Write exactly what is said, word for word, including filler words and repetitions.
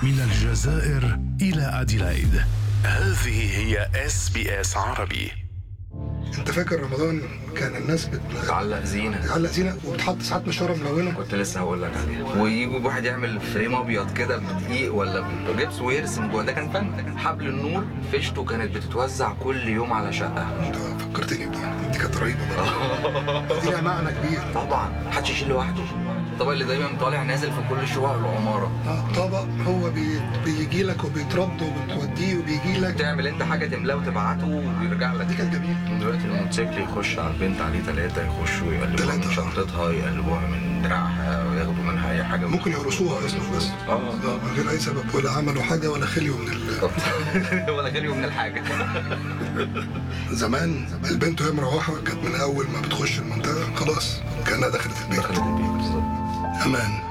من الجزائر إلى أديلايد. هذه هي إس بي إس عربي. انت فاكر رمضان كان الناس بتعلق زينه بتعلق زينه وبتحط ساعات مشوره ملونه؟ كنت لسه هقول لك عليها. ويجي واحد يعمل فريم ابيض كده بدقيق ولا بجبس ويرسم جوه، ده كان فن. حبل النور فيشته كانت بتتوزع كل يوم على شقه. انت فكرتني بدي، دي كانت رهيبه برضه. دي لها معنى كبير طبعا، محدش يشيل لوحده. الطبق اللي دايما طالع نازل في كل شقق العماره. اه طبق هو بي... بيجي لك وبيترد وبتوديه وبيجي لك، تعمل انت حاجه تملاه وتبعته ويرجع لك. دي كانت جميله. دلوقتي الموتوسيكل يخش على البنت عليه ثلاثه، يخشوا يقلبوها من شنطتها، يقلبوها من دراعها، وياخدوا منها اي حاجه. ممكن يرقصوها اصلا بس اه من غير اي سبب، ولا عملوا حاجه ولا خليوا من ال ولا خليوا من الحاجه. زمان البنت وهي مروحه كانت من اول ما بتخش المنطقه خلاص كانها دخلت البيت. دخلت البيت بالظبط. امان.